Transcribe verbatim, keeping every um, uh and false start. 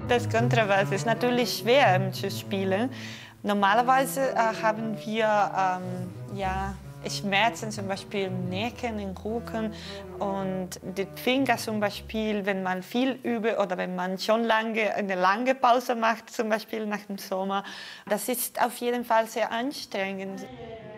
Das Kontrabass ist natürlich schwer um zu spielen. Normalerweise äh, haben wir ähm, ja, Schmerzen, zum Beispiel im Nacken, im Rücken und die Finger zum Beispiel, wenn man viel übt oder wenn man schon lange, eine lange Pause macht, zum Beispiel nach dem Sommer. Das ist auf jeden Fall sehr anstrengend.